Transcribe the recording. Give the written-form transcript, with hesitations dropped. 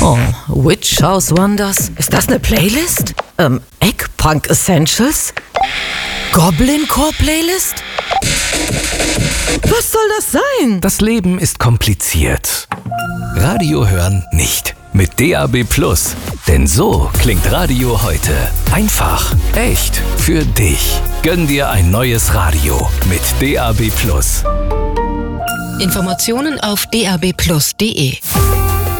Oh, Witch House Wonders? Ist das eine Playlist? Eggpunk Essentials? Goblin Core Playlist? Was soll das sein? Das Leben ist kompliziert. Radio hören nicht. Mit DAB+. Denn so klingt Radio heute. Einfach, echt, für dich. Gönn dir ein neues Radio mit DAB+. Informationen auf dabplus.de.